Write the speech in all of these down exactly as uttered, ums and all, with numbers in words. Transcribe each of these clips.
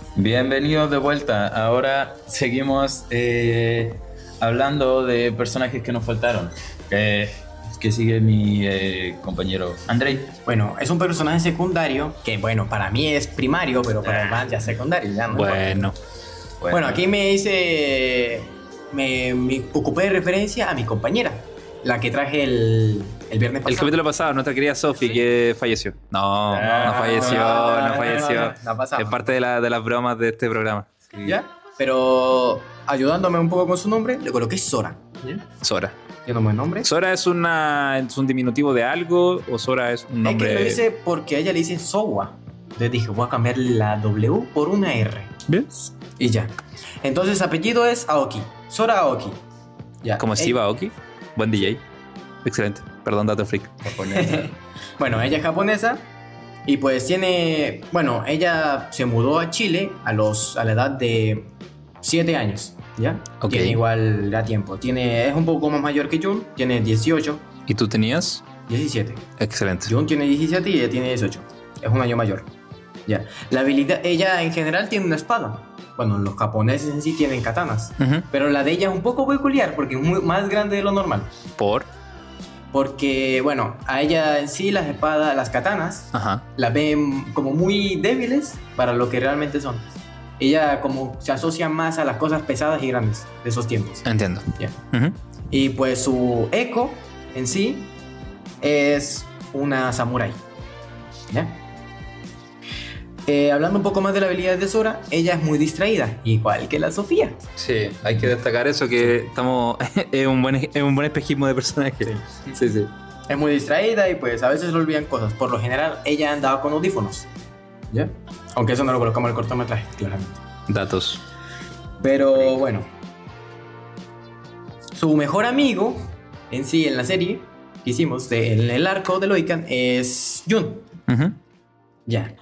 Bienvenidos de vuelta. Ahora seguimos eh, hablando de personajes que nos faltaron. Eh, que sigue mi eh, compañero Andrei. Bueno, es un personaje secundario que, bueno, para mí es primario, pero para el man ya es secundario. Ya no Bueno. bueno. Bueno, aquí me hice... Me, me ocupé de referencia a mi compañera, la que traje el, el viernes pasado. El capítulo pasado, nuestra querida Sophie, ¿Sí? que falleció. No, Ah, no falleció, no, no, no, falleció. no, no, no ha pasado. Es parte de, la, de las bromas de este programa. ¿Ya? Pero ayudándome un poco con su nombre, le coloqué Sora. ¿Ya? Sora. ¿Qué nombre es nombre? ¿Sora es, una, es un diminutivo de algo o Sora es un nombre...? Es que lo hice porque a ella le dice Sowa. Entonces dije, voy a cambiar la W por una R. ¿Bien? Y ya. Entonces apellido es Aoki. Sora Aoki. Ya. Como Ey- Steve Aoki. Buen D J. Excelente. Perdón, dato freak. Bueno, ella es japonesa y pues tiene... Bueno, ella se mudó a Chile a, los, a la edad de siete años, ¿ya? Ok. Tiene igual ya tiempo. Tiene, es un poco más mayor que Jun, tiene dieciocho, ¿Y tú tenías? diecisiete. Excelente. Jun tiene diecisiete y ella tiene dieciocho. Es un año mayor. Ya. La habilidad... Ella en general tiene una espada. Bueno, los japoneses en sí tienen katanas. Ujú. Pero la de ella es un poco peculiar porque es muy, más grande de lo normal. Por... Porque, bueno, a ella en sí las espadas, las katanas, Ajá. las ven como muy débiles para lo que realmente son. Ella como se asocia más a las cosas pesadas y grandes de esos tiempos. Entiendo. Ya. Ujú. Y pues su eco en sí es una samurái. ¿Ya? Eh, hablando un poco más de la habilidad de Sora, ella es muy distraída, igual que la Sofía. Sí, hay que destacar eso, que estamos... es, un buen, es un buen espejismo de personaje. Sí. Sí, sí. Es muy distraída y pues a veces le olvidan cosas. Por lo general, ella andaba con audífonos. ¿Ya? Aunque eso no lo colocamos en el cortometraje, claramente. Datos. Pero bueno. Su mejor amigo, en sí, en la serie que hicimos, de, en el arco de Loikan, es Jun. Ujú. Ya.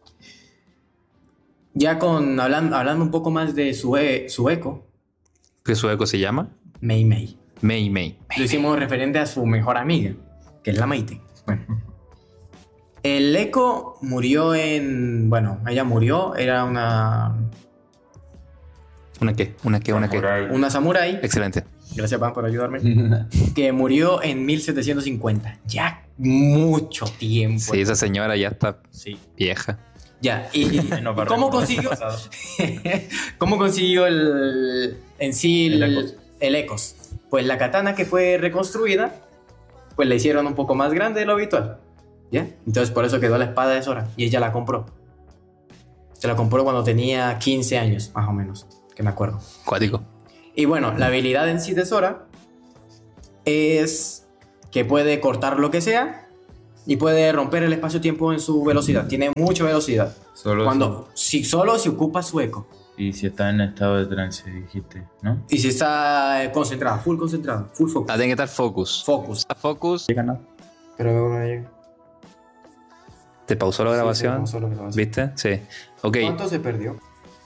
Ya con hablando, hablando un poco más de su, e- su eco, ¿Qué su eco se llama? Mei Mei. Mei Mei. Lo hicimos referente a su mejor amiga, que es la Maite. Bueno. El eco murió en... Bueno, ella murió, era una... ¿Una qué? ¿Una qué? ¿Una qué? Una samurái. Excelente. Gracias, Pan, por ayudarme. Que murió en mil setecientos cincuenta. Ya mucho tiempo. Sí, esa señora ya está Sí. vieja. Ya. ¿Y, y No, para cómo recordar consiguió? el pasado. ¿Cómo consiguió el en sí el, El Ecos. el Ecos? Pues la katana que fue reconstruida, pues la hicieron un poco más grande de lo habitual. ¿Ya? Entonces por eso quedó la espada de Sora y ella la compró. Se la compró cuando tenía quince años, más o menos, que me acuerdo. Cuático. Y bueno, la habilidad en sí de Sora es que puede cortar lo que sea y puede romper el espacio-tiempo en su velocidad. Tiene mucha velocidad. Solo Cuando, si solo se ocupa su eco. si- y si está en estado de trance, dijiste, ¿no? Y si está eh, concentrada, full concentrada, full focus. Ah, tiene que estar focus. Focus. Está focus. Llega nada. Pero no llega. ¿Te pausó la grabación? Sí, sí, vamos a ver lo que pasa. ¿Viste? Sí. Ok. ¿Cuánto se perdió?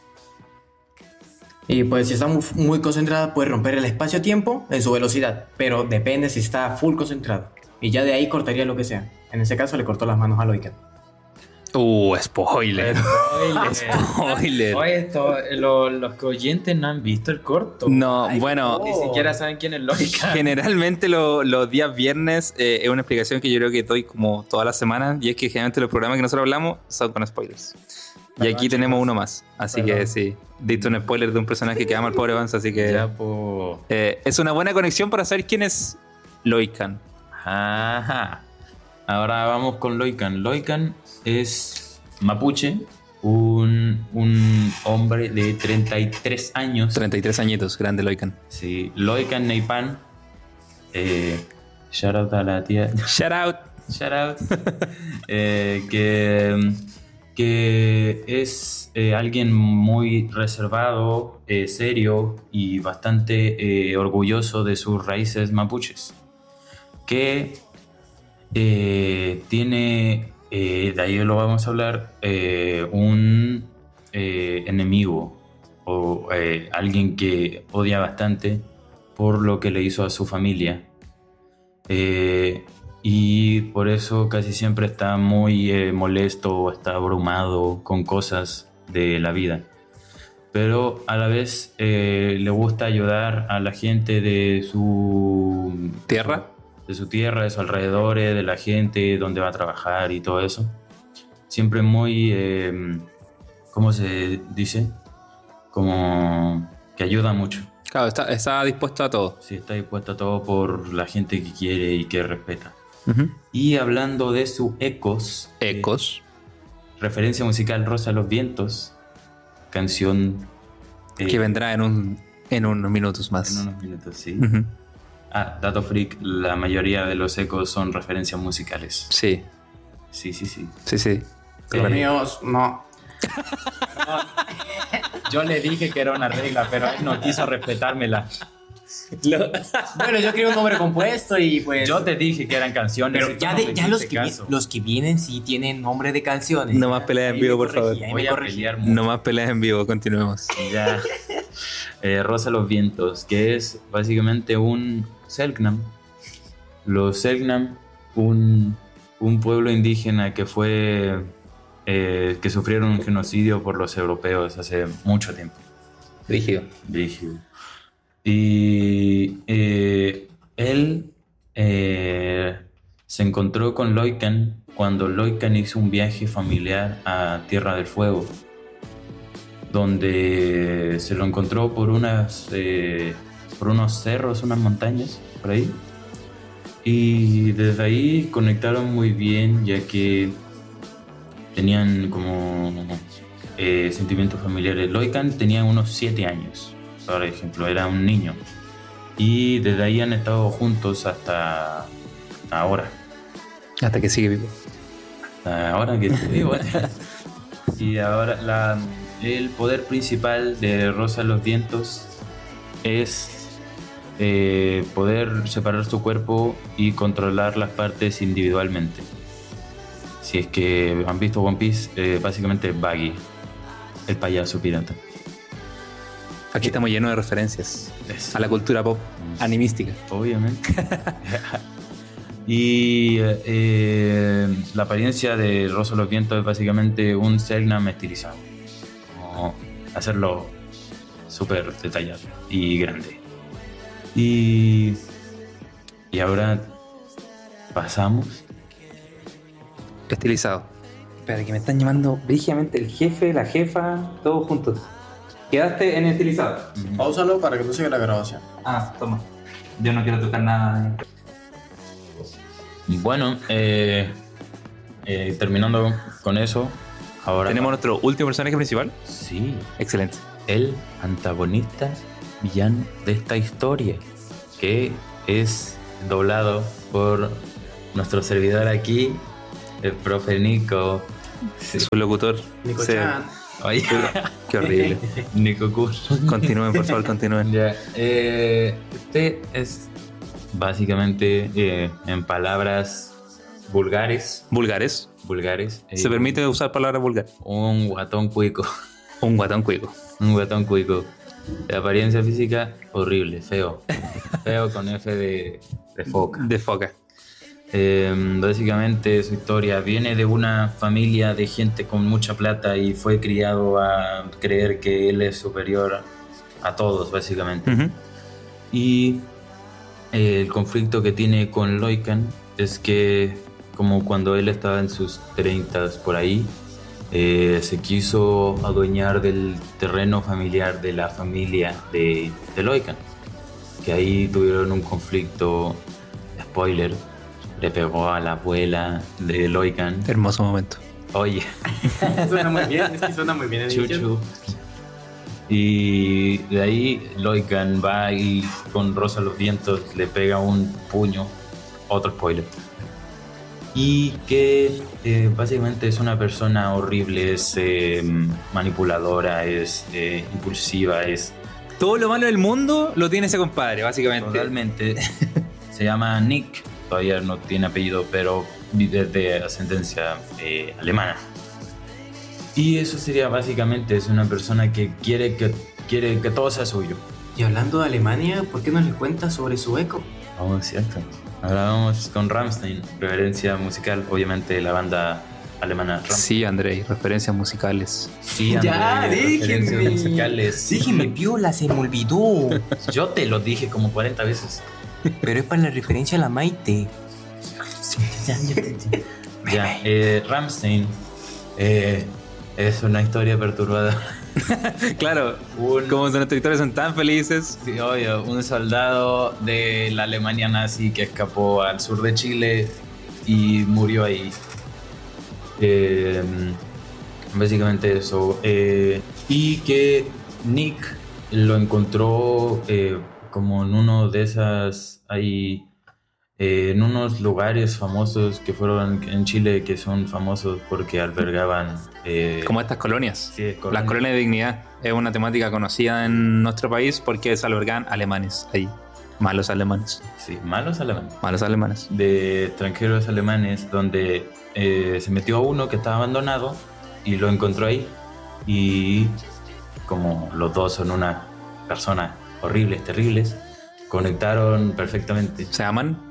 Y pues si está muy, muy concentrada puede romper el espacio-tiempo en su velocidad, pero depende si está full concentrado. Y ya de ahí cortaría lo que sea. En ese caso le cortó las manos a Loikan. Uh, spoiler. Spoiler. Spoiler. Oye, esto, lo- los que oyentes no han visto el corto. No, Ay, bueno, Ni siquiera saben quién es Loikan. generalmente lo- los días viernes eh, es una explicación que yo creo que doy como todas las semanas, y es que generalmente los programas que nosotros hablamos son con spoilers. Y Perdón, aquí tenemos chicos. uno más, así Perdón. que sí, diste un spoiler de un personaje que ama al pobre Vance, así que Ya, po. eh, es una buena conexión para saber quién es Loikan. Ajá. Ahora vamos con Loikan. Loikan es mapuche, un, un hombre de treinta y tres años. treinta y tres añitos, grande Loikan. Sí, Loikan Neipan. Eh, shout out a la tía. Shout out. Shout out. Eh, que, que es eh, alguien muy reservado, eh, serio y bastante eh, orgulloso de sus raíces mapuches. Que eh, tiene, eh, de ahí lo vamos a hablar, eh, un eh, enemigo o eh, alguien que odia bastante por lo que le hizo a su familia. Eh, y por eso casi siempre está muy eh, molesto o está abrumado con cosas de la vida. pero a la vez eh, le gusta ayudar a la gente de su ¿Tierra? de su tierra, de sus alrededores, de la gente donde va a trabajar y todo eso. Siempre muy, eh, ¿cómo se dice? Como que ayuda mucho. Claro, está, está dispuesto a todo. Sí, está dispuesto a todo por la gente que quiere y que respeta. Uh-huh. Y hablando de su Ecos. Ecos. Eh, referencia musical Rosa los Vientos. Canción... Eh, que vendrá en, un, en unos minutos más. En unos minutos, sí. Uh-huh. Ah, dato freak, la mayoría de los Ecos son referencias musicales. Sí. Sí, sí, sí. Sí, sí. Los Eh, míos, no. No, yo le dije que era una regla, pero él no quiso respetármela. Lo... Bueno, yo quería un nombre compuesto y pues... Yo te dije que eran canciones. Pero ya, de, ya los, que vi, los que vienen sí tienen nombre de canciones. No más peleas en vivo, por favor. Voy a pelear mucho. No más peleas en vivo, continuemos. Ya. Eh, Rosa los Vientos, que es básicamente un Selknam. Los Selknam, un, un pueblo indígena que fue... Eh, que sufrieron un genocidio por los europeos hace mucho tiempo. Rígido. Rígido. Y eh, él eh, se encontró con Loikan cuando Loikan hizo un viaje familiar a Tierra del Fuego, donde se lo encontró por unas eh, por unos cerros, unas montañas por ahí, y desde ahí conectaron muy bien, ya que tenían como eh, sentimientos familiares. Loikan tenía unos siete años, por ejemplo, era un niño. Y desde ahí han estado juntos hasta, hasta ahora. Hasta que sigue vivo. Hasta ahora que estoy vivo. Y ahora la, el poder principal de Rosa los Vientos es eh, poder separar su cuerpo y controlar las partes individualmente. Si es que han visto One Piece, eh, básicamente Buggy, el payaso pirata. Aquí estamos llenos de referencias Es, a la cultura pop animística. Obviamente. Y eh, la apariencia de Rosa los Vientos es básicamente un Selknam estilizado. Como hacerlo súper detallado y grande. Y, y ahora pasamos... Estilizado. Espera, que me están llamando brígidamente el jefe, la jefa, todos juntos. Quedaste en estilizado. Páusalo para que no siga la grabación. Ah, toma. Yo no quiero tocar nada. Bueno, eh, eh, terminando con eso, ahora... ¿Tenemos nuestro último personaje principal? Sí, Excelente. el antagonista villano de esta historia, que es doblado por nuestro servidor aquí, el profe Nico. Sí. Su locutor. Nico-chan. Oye, Qué horrible. Nico Kur. Continúen, por favor, continúen. Ya, eh, este es básicamente, eh, en palabras vulgares, Vulgares. vulgares eh, Se permite usar palabras vulgares. un guatón cuico. Un guatón cuico. Un guatón cuico. De apariencia física horrible, feo. Feo con F de, de foca. De foca. Eh, básicamente su historia viene de una familia de gente con mucha plata y fue criado a creer que él es superior a todos, básicamente. Uh-huh. Y eh, el conflicto que tiene con Loikan es que, como cuando él estaba en sus treintas por ahí, eh, se quiso adueñar del terreno familiar de la familia de, de Loikan, que ahí tuvieron un conflicto, spoiler, le pegó a la abuela de Loikan. Hermoso momento. Oye, Suena muy bien, es que suena muy bien. chuchu. Y de ahí Loikan va y con Rosa los Vientos le pega un puño, otro spoiler. Y que eh, básicamente es una persona horrible, es eh, manipuladora, es eh, impulsiva, es... Todo lo malo del mundo lo tiene ese compadre, básicamente. Totalmente. Se llama Nick, todavía no tiene apellido, pero es de ascendencia eh, alemana. Y eso sería básicamente, es una persona que quiere que, quiere que todo sea suyo. Y hablando de Alemania, ¿por qué no les cuentas sobre su eco? Oh, es cierto. Ahora vamos con Rammstein, referencia musical, obviamente la banda alemana Rammstein. Sí, Andrei, referencias musicales. Sí, Ya, André, referencias déjenme. musicales. Déjenme, piola, se me olvidó. Yo te lo dije como cuarenta veces. Pero es para la referencia a la Maite. Ya, eh, Rammstein eh, es una historia perturbada. Claro, Un- como nuestras historias son tan felices. Sí, obvio, un soldado de la Alemania nazi que escapó al sur de Chile y murió ahí. Eh, básicamente eso. Eh, y que Nick lo encontró eh, como en uno de esas, hay, eh, en unos lugares famosos que fueron en Chile que son famosos porque albergaban... eh, Como estas colonias. sí, Las colonias. colonias de dignidad es una temática conocida en nuestro país porque se albergan alemanes ahí. Malos alemanes. Sí, malos alemanes. Malos alemanes. De extranjeros alemanes donde eh, se metió uno que estaba abandonado y lo encontró ahí y como los dos son una persona horribles, terribles, conectaron perfectamente. ¿Se aman?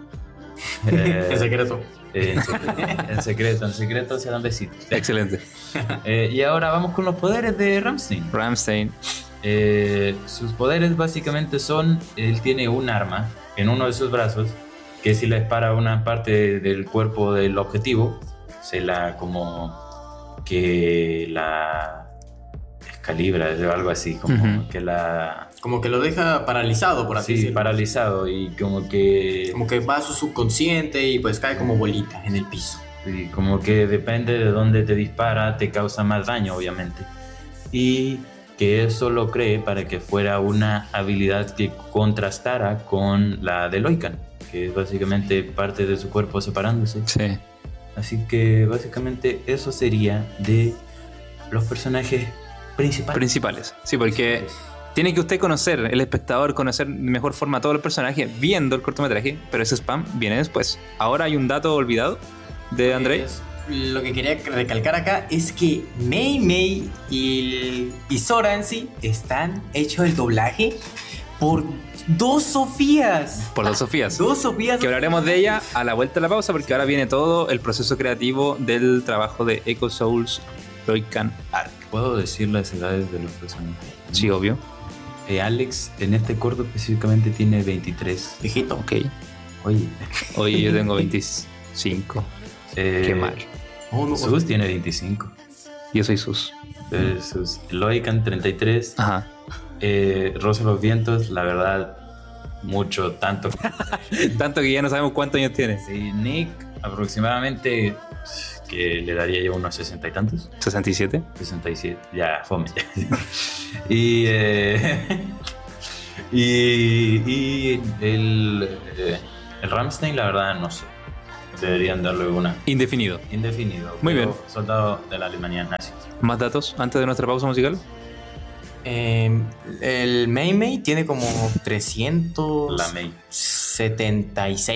Eh, En secreto. eh, en, secreto, en secreto, en secreto se dan besitos. Excelente. Eh, y ahora vamos con los poderes de Rammstein. Rammstein. Eh, sus poderes básicamente son, él tiene un arma en uno de sus brazos que si le dispara una parte del cuerpo del objetivo, se la como que la descalibra o algo así, como Ujú. que la... Como que lo deja paralizado, por así Sí, decirlo. paralizado y como que... Como que va a su subconsciente y pues cae como bolita en el piso. Sí, como que depende de dónde te dispara, te causa más daño, obviamente. Y que eso lo cree para que fuera una habilidad que contrastara con la de Loikan, que es básicamente parte de su cuerpo separándose. Sí. Así que básicamente eso sería de los personajes principales. Principales. Sí, porque tiene que usted conocer, el espectador, conocer de mejor forma a todos los personajes viendo el cortometraje, pero ese spam viene después. Ahora hay un dato olvidado de Andrei. Pues, lo que quería recalcar acá es que Mei Mei y, y Sora en sí están hechos el doblaje por dos Sofías. Por dos Sofías. Dos Sofías. Que hablaremos de ella a la vuelta de la pausa, porque ahora viene todo el proceso creativo del trabajo de Echo Souls Loikan Arc. ¿Puedo decir las edades de los personajes? Sí, obvio. Eh, Alex en este corto específicamente tiene veintitrés. Viejito. Ok. Oye, Hoy yo tengo veinticinco. eh, Qué mal. Oh, no, Sus tiene veinticinco. Yo soy Sus. Eh, Sus Loikan treinta y tres. Ajá. Eh, Rosa de los Vientos, la verdad, mucho, tanto. Tanto que ya no sabemos cuántos años tiene. Sí, Nick, aproximadamente, que le daría yo unos sesenta y tantos. ¿sesenta y siete? sesenta y siete, ya, fome. Ya. y, eh, y, y el, eh, el Rammstein, la verdad, no sé. Deberían darle una Indefinido. indefinido. Muy pero bien. Soldado de la Alemania nazi. ¿Más datos antes de nuestra pausa musical? Eh, el Mei Mei tiene como trescientos La May. setenta y seis